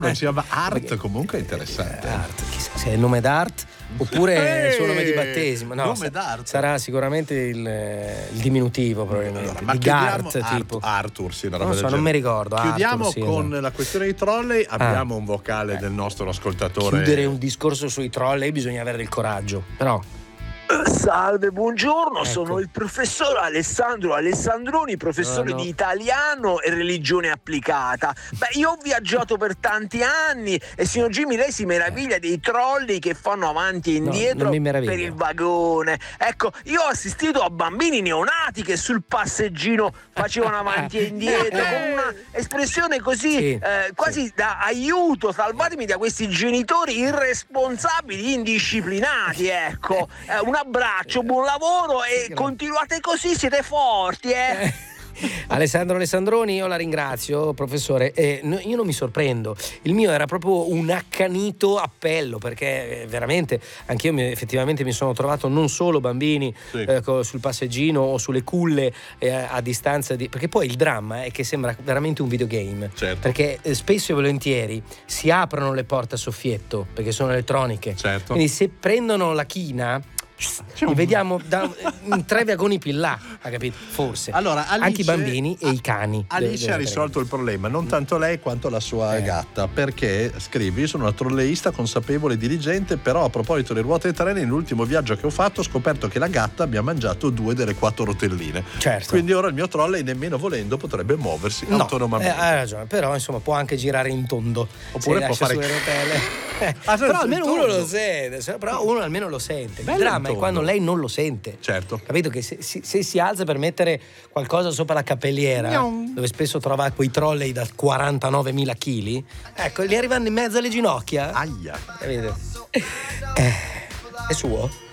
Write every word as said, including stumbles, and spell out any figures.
si chiama Art, comunque è interessante. Art, chissà se è il nome d'Art oppure è il suo nome di battesimo. No, nome d'Art. Sarà sicuramente il, il diminutivo probabilmente. Allora, ma di chiudiamo Gart, tipo. Arthur, sì, una roba Non so, del non mi genere. ricordo. Chiudiamo Arthur, sì, con esatto. la questione dei trolley. Abbiamo Ah. un vocale del nostro ascoltatore. Chiudere un discorso sui trolley bisogna avere del coraggio, però. Salve, buongiorno, Ecco. sono il professor Alessandro Alessandroni, professore No, no. di italiano e religione applicata. Beh, io ho viaggiato per tanti anni e signor Jimmy, lei si meraviglia dei trolley che fanno avanti e No, indietro non mi meraviglio. per il vagone. Ecco, io ho assistito a bambini neonati che sul passeggino facevano avanti e indietro con una espressione così Sì, eh, quasi da aiuto, salvatemi da questi genitori irresponsabili, indisciplinati, ecco. Eh, un abbraccio, buon lavoro e continuate così, siete forti, eh. Alessandro Alessandroni, io la ringrazio, professore. Eh, no, io non mi sorprendo, il mio era proprio un accanito appello, perché eh, veramente anch'io mi, effettivamente mi sono trovato non solo bambini Sì. eh, co- sul passeggino o sulle culle eh, a distanza di, perché poi il dramma è che sembra veramente un videogame, Certo. perché eh, spesso e volentieri si aprono le porte a soffietto perché sono elettroniche, Certo. quindi se prendono la china li vediamo da, in tre vagoni più in là, ha capito? Forse. Allora, Alice- anche i bambini e i cani. Alice de- ha de- risolto il problema, non tanto lei quanto la sua Eh. gatta, perché scrivi: sono una trolleista consapevole e diligente, però a proposito delle ruote e treni, nell'ultimo viaggio che ho fatto ho scoperto che la gatta mi ha mangiato due delle quattro rotelline. Certo. Quindi ora il mio trolley nemmeno volendo potrebbe muoversi No, eh, autonomamente. hai ragione, però insomma può anche girare in tondo. Oppure se può lascia fare- sulle rotelle. Eh, Ah, però il almeno tondo. uno lo sente, se- però uno almeno lo sente. Bello Il il dramma è tondo. quando lei non lo sente. Certo. Capito che se, se- se si alza per mettere qualcosa sopra la cappelliera, dove spesso trova quei trolley da quarantanovemila chili, ecco, gli arrivano in mezzo alle ginocchia. Aia. Capito? Eh, è suo?